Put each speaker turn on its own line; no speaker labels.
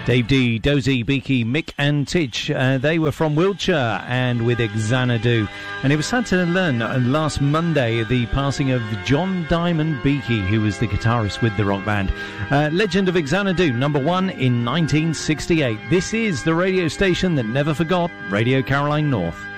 Dave D, Dozy, Beaky, Mick and Titch, they were from Wiltshire and with Xanadu. And it was sad to learn last Monday the passing of John Diamond Beaky, who was the guitarist with the rock band. Legend of Xanadu, number 1 in 1968. This is the radio station that never forgot, Radio Caroline North.